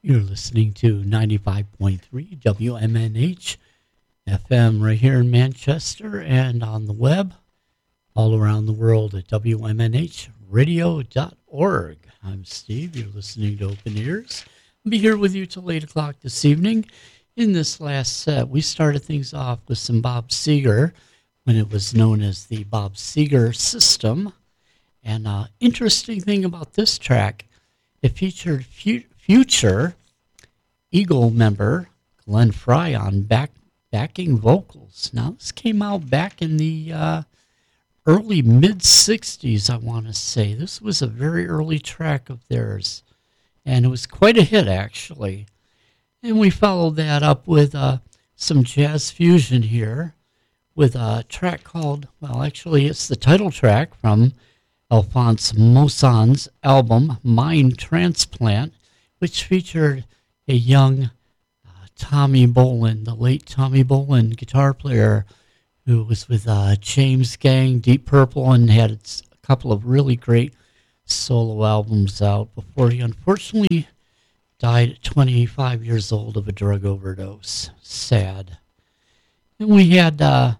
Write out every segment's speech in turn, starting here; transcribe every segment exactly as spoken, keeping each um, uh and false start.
You're listening to ninety-five point three W M N H F M right here in Manchester and on the web all around the world at W M N H radio dot org. I'm Steve. You're listening to Open Ears. I'll be here with you till eight o'clock this evening. In this last set, we started things off with some Bob Seger when it was known as the Bob Seger System. And uh, interesting thing about this track, it featured fu- future Eagle member Glenn Frey on back, backing vocals. Now, this came out back in the uh, early mid-sixties, I want to say. This was a very early track of theirs, and it was quite a hit, actually. And we followed that up with uh, some jazz fusion here with a track called, well, actually, it's the title track from Alphonse Moissan's album, Mind Transplant, which featured a young uh, Tommy Bolin, the late Tommy Bolin, guitar player, who was with uh, James Gang, Deep Purple, and had a couple of really great solo albums out before he unfortunately died at twenty-five years old of a drug overdose. Sad. And we had uh,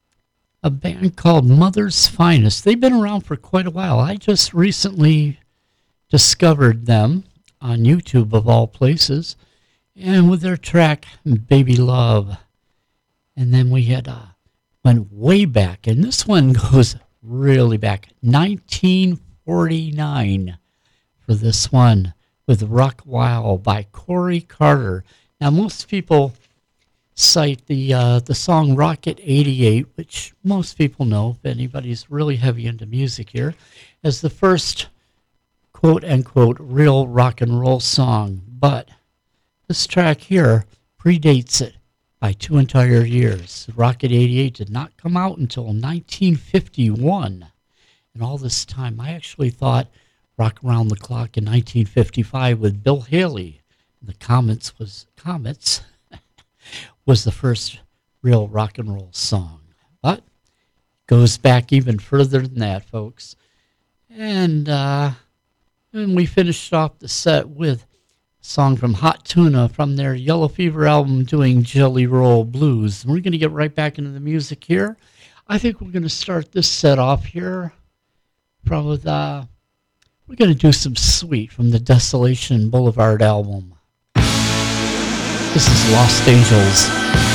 a band called Mother's Finest. They've been around for quite a while. I just recently discovered them on YouTube, of all places, and with their track Baby Love. And then we had uh, went way back, and this one goes really back, nineteen forty-nine for this one, with Rock Wild by Corey Carter. Now, most people cite the uh, the song Rocket eighty-eight, which most people know, if anybody's really heavy into music here, as the first quote-unquote real rock and roll song. But this track here predates it by two entire years. Rocket eighty-eight did not come out until nineteen fifty-one. And all this time, I actually thought Rock Around the Clock in nineteen fifty-five with Bill Haley, the Comets was Comets, was the first real rock and roll song. But it goes back even further than that, folks. And uh, and we finished off the set with a song from Hot Tuna from their Yellow Fever album, doing Jelly Roll Blues. And we're going to get right back into the music here. I think we're going to start this set off here from with, uh, we're going to do some Sweet from the Desolation Boulevard album. This is Lost Angels.